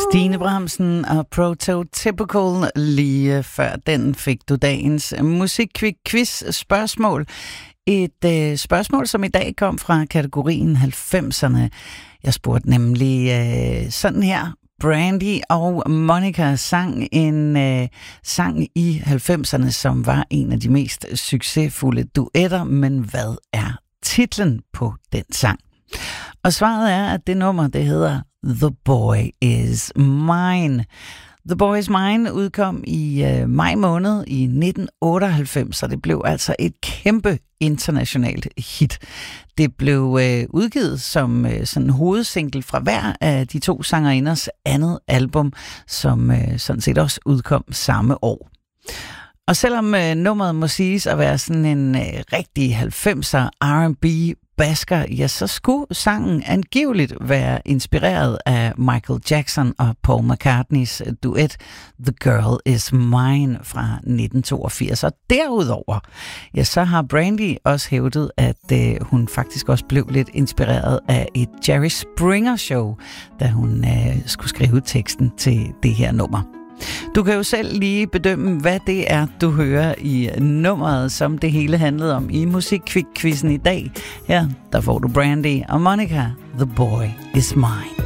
Stine Bramsen og Prototypical. Lige før den fik du dagens musikquiz spørgsmål. Et spørgsmål, som i dag kom fra kategorien 90'erne. Jeg spurgte nemlig sådan her. Brandy og Monica sang en sang i 90'erne, som var en af de mest succesfulde duetter. Men hvad er titlen på den sang? Og svaret er, at det nummer, det hedder The Boy Is Mine. The Boy Is Mine udkom i maj måned i 1998, så det blev altså et kæmpe internationalt hit. Det blev udgivet som sådan hovedsingle fra hver af de to sangerinders andet album, som sådan set også udkom samme år. Og selvom nummeret må siges at være sådan en rigtig 90'er R&B basker, ja, så skulle sangen angiveligt være inspireret af Michael Jackson og Paul McCartneys duet The Girl Is Mine fra 1982. Og derudover, ja, så har Brandy også hævdet, at hun faktisk også blev lidt inspireret af et Jerry Springer show, da hun skulle skrive teksten til det her nummer. Du kan jo selv lige bedømme, hvad det er, du hører i nummeret, som det hele handlede om i musikquizzen i dag. Her, der får du Brandy og Monica, The Boy Is Mine.